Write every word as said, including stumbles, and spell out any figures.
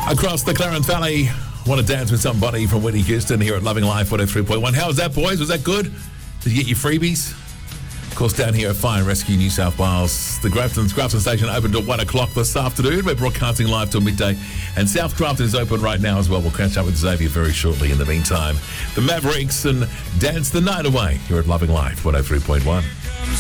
Across the Clarence Valley, want to dance with somebody from Whitney Houston here at Loving Life one oh three point one. How was that, boys? Was that good? Did you get your freebies? Of course, down here at Fire and Rescue New South Wales, the Grafton, Grafton station opened at one o'clock this afternoon. We're broadcasting live till midday, and South Grafton is open right now as well. We'll catch up with Xavier very shortly. In the meantime, the Mavericks and Dance the Night Away here at Loving Life one oh three point one.